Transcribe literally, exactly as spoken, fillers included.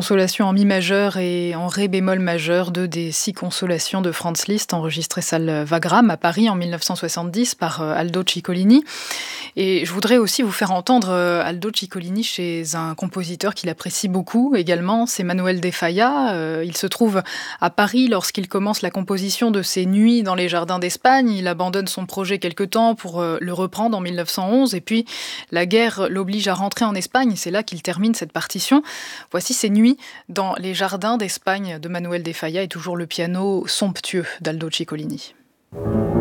Consolation en mi majeur et en ré bémol majeur, deux des six consolations de Franz Liszt, enregistrées salle Wagram à Paris en mille neuf cent soixante-dix par Aldo Ciccolini. Et je voudrais aussi vous faire entendre Aldo Ciccolini chez un compositeur qu'il apprécie beaucoup également, c'est Manuel de Falla. Euh, il se trouve à Paris lorsqu'il commence la composition de ses Nuits dans les jardins d'Espagne. Il abandonne son projet quelque temps pour euh, le reprendre en mille neuf cent onze et puis la guerre l'oblige à rentrer en Espagne. C'est là qu'il termine cette partition. Voici ces Nuits dans les jardins d'Espagne de Manuel de Falla et toujours le piano somptueux d'Aldo Ciccolini.